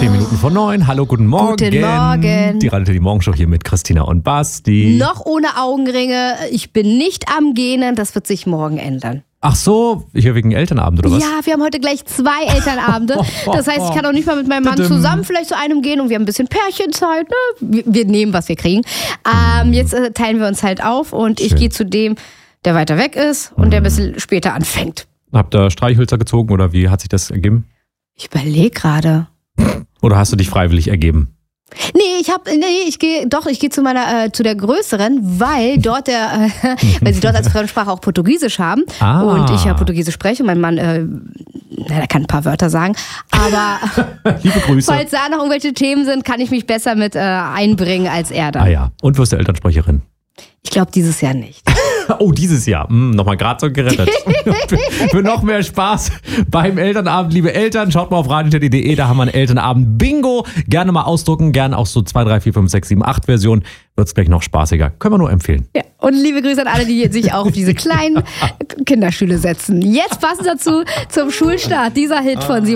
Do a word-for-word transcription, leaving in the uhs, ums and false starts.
Zehn Minuten vor neun. Hallo, guten Morgen. Guten Morgen. Die Radio, die Morgenshow hier mit Christina und Basti. Noch ohne Augenringe. Ich bin nicht am Gähnen. Das wird sich morgen ändern. Ach so, hier wegen Elternabend oder was? Ja, wir haben heute gleich zwei Elternabende. Das heißt, ich kann auch nicht mal mit meinem Mann zusammen vielleicht zu einem gehen und wir haben ein bisschen Pärchenzeit. Ne? Wir, wir nehmen, was wir kriegen. Ähm, jetzt äh, teilen wir uns halt auf und ich Schön. gehe zu dem, der weiter weg ist und der ein bisschen später anfängt. Habt ihr Streichhölzer gezogen oder wie hat sich das ergeben? Ich überlege gerade. Oder hast du dich freiwillig ergeben? Nee, ich hab, nee, ich gehe, doch, ich gehe zu meiner, äh, zu der größeren, weil dort der, äh, weil sie dort als Fremdsprache auch Portugiesisch haben Ah. und ich ja Portugiesisch spreche und mein Mann, äh, na, der kann ein paar Wörter sagen, aber Liebe Grüße. falls da noch irgendwelche Themen sind, kann ich mich besser mit äh, einbringen als er da. Ah ja, und wirst du Elternsprecherin? Ich glaube dieses Jahr nicht. Oh, dieses Jahr. Hm, nochmal gerade so gerettet. Für noch mehr Spaß beim Elternabend, liebe Eltern, schaut mal auf radio punkt de, da haben wir einen Elternabend-Bingo. Gerne mal ausdrucken, gerne auch so zwei, drei, vier, fünf, sechs, sieben, acht Version. Wird's gleich noch spaßiger. Können wir nur empfehlen. Ja, und liebe Grüße an alle, die sich auch auf diese kleinen Kinderstühle setzen. Jetzt passend dazu zum Schulstart, dieser Hit von